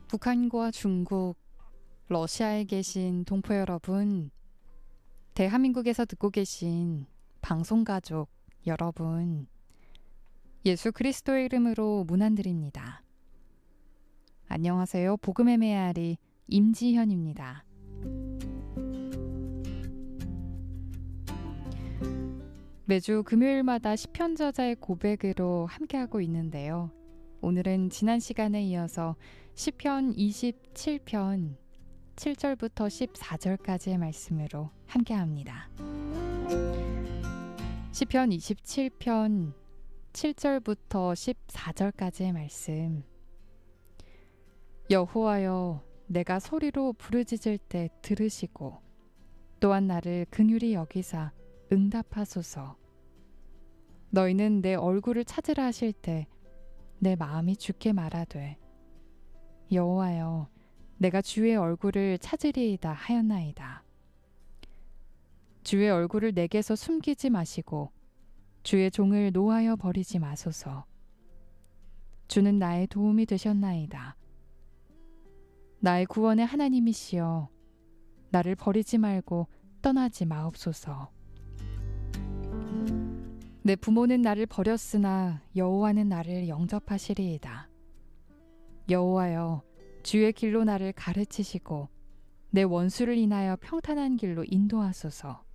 북한과 중국, 러시아에 계신 동포 여러분, 대한민국에서 듣고 계신 방송가족 여러분, 예수 그리스도의 이름으로 문안드립니다. 안녕하세요. 복음의 메아리 임지현입니다. 매주 금요일마다 시편 저자의 고백으로 함께하고 있는데요. 오늘은 지난 시간에 이어서 시편 27편 7절부터 14절까지의 말씀으로 함께합니다. 시편 27편 7절부터 14절까지의 말씀. 여호와여, 내가 소리로 부르짖을 때 들으시고 또한 나를 긍휼히 여기사 응답하소서. 너희는 내 얼굴을 찾으라 하실 때 내 마음이 주께 말하되 여호와여, 내가 주의 얼굴을 찾으리이다 하였나이다. 주의 얼굴을 내게서 숨기지 마시고 주의 종을 노하여 버리지 마소서. 주는 나의 도움이 되셨나이다. 나의 구원의 하나님이시여, 나를 버리지 말고 떠나지 마옵소서. 내 부모는 나를 버렸으나 여호와는 나를 영접하시리이다. 여호와여, 주의 길로 나를 가르치시고 내 원수를 인하여 평탄한 길로 인도하소서.